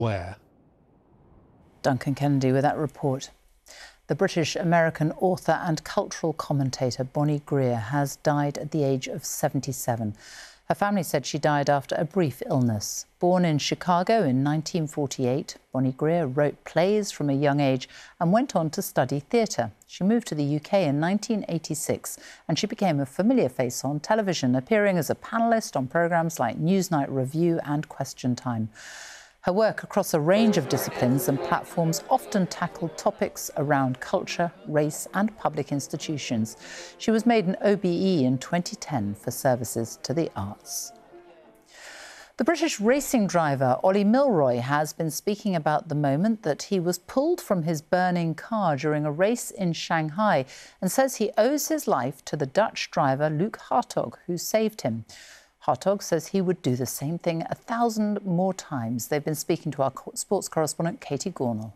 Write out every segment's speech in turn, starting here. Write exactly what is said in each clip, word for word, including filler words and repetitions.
Where? Duncan Kennedy with that report. The British-American author and cultural commentator Bonnie Greer has died at the age of seventy-seven. Her family said she died after a brief illness. Born in Chicago in nineteen forty-eight, Bonnie Greer wrote plays from a young age and went on to study theatre. She moved to the U K in nineteen eighty-six and she became a familiar face on television, appearing as a panellist on programmes like Newsnight Review and Question Time. Her work across a range of disciplines and platforms often tackled topics around culture, race and public institutions. She was made an O B E in twenty ten for services to the arts. The British racing driver Ollie Milroy has been speaking about the moment that he was pulled from his burning car during a race in Shanghai and says he owes his life to the Dutch driver Luke Hartog, who saved him. Hartog says he would do the same thing a thousand more times. They've been speaking to our sports correspondent, Katie Gornall.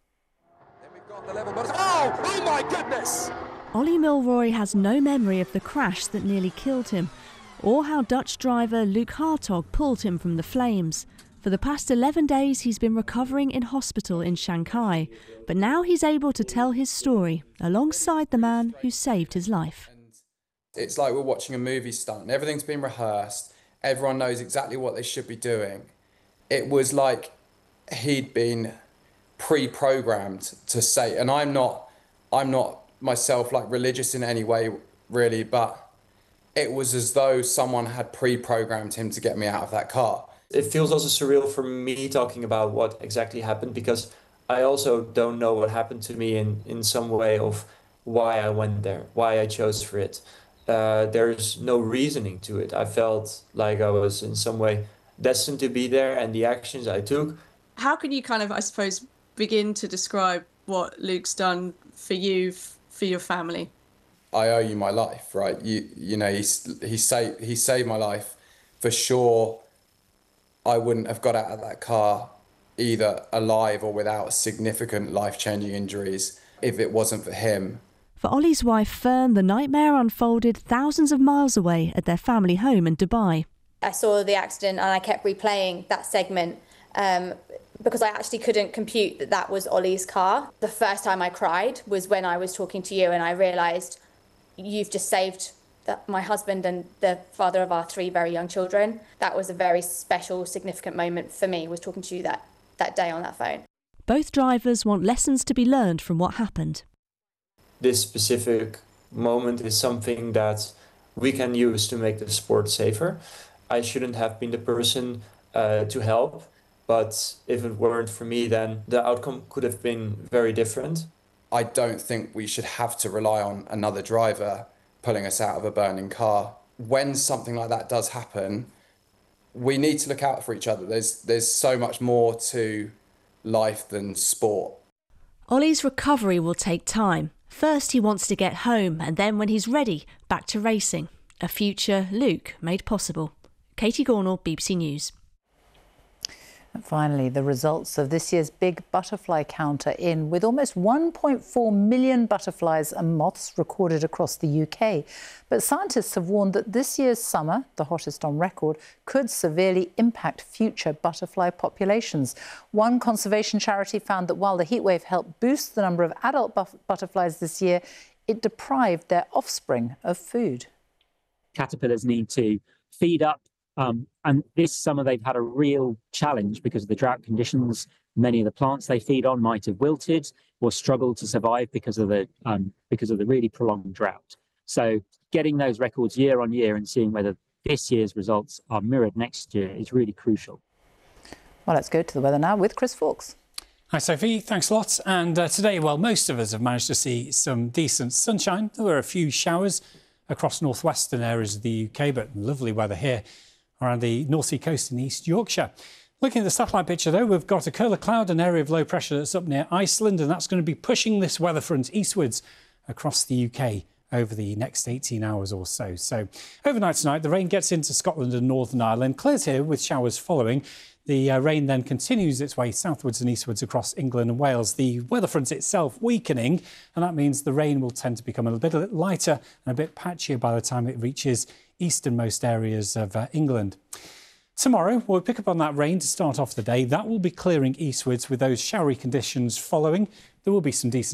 Oh, oh my goodness! Ollie Milroy has no memory of the crash that nearly killed him, or how Dutch driver Luke Hartog pulled him from the flames. For the past eleven days, he's been recovering in hospital in Shanghai, but now he's able to tell his story alongside the man who saved his life. It's like we're watching a movie stunt. Everything's been rehearsed. Everyone knows exactly what they should be doing. It was like he'd been pre-programmed to say, and I'm not, I'm not myself like religious in any way really, but it was as though someone had pre-programmed him to get me out of that car. It feels also surreal for me talking about what exactly happened, because I also don't know what happened to me in, in some way of why I went there, why I chose for it. Uh, there's no reasoning to it. I felt like I was in some way destined to be there, and the actions I took. How can you kind of, I suppose, begin to describe what Luke's done for you, for your family? I owe you my life, right? You you know, he's, he, saved, he saved my life. For sure, I wouldn't have got out of that car either alive or without significant life-changing injuries if it wasn't for him. For Ollie's wife Fern, the nightmare unfolded thousands of miles away at their family home in Dubai. I saw the accident and I kept replaying that segment um, because I actually couldn't compute that that was Ollie's car. The first time I cried was when I was talking to you and I realised you've just saved the, my husband and the father of our three very young children. That was a very special, significant moment for me, was talking to you that, that day on that phone. Both drivers want lessons to be learned from what happened. This specific moment is something that we can use to make the sport safer. I shouldn't have been the person uh, to help, but if it weren't for me, then the outcome could have been very different. I don't think we should have to rely on another driver pulling us out of a burning car. When something like that does happen, we need to look out for each other. There's, there's so much more to life than sport. Ollie's recovery will take time. First, he wants to get home, and then when he's ready, back to racing. A future Luke made possible. Katie Gornall, B B C News. And finally, the results of this year's big butterfly counter in, with almost one point four million butterflies and moths recorded across the U K. But scientists have warned that this year's summer, the hottest on record, could severely impact future butterfly populations. One conservation charity found that while the heatwave helped boost the number of adult butterflies this year, it deprived their offspring of food. Caterpillars need to feed up. Um, and this summer, they've had a real challenge because of the drought conditions. Many of the plants they feed on might have wilted or struggled to survive because of the um, because of the really prolonged drought. So getting those records year on year and seeing whether this year's results are mirrored next year is really crucial. Well, let's go to the weather now with Chris Fawkes. Hi, Sophie. Thanks a lot. And uh, today, well, most of us have managed to see some decent sunshine. There were a few showers across northwestern areas of the U K, but lovely weather here around the North Sea coast in East Yorkshire. Looking at the satellite picture, though, we've got a curl of cloud, an area of low pressure that's up near Iceland, and that's going to be pushing this weather front eastwards across the U K over the next eighteen hours or so. So overnight tonight, the rain gets into Scotland and Northern Ireland, clears here with showers following. The uh, rain then continues its way southwards and eastwards across England and Wales. The weather front itself weakening, and that means the rain will tend to become a little bit lighter and a bit patchier by the time it reaches easternmost areas of uh, England. Tomorrow, we'll pick up on that rain to start off the day. That will be clearing eastwards with those showery conditions following. There will be some decent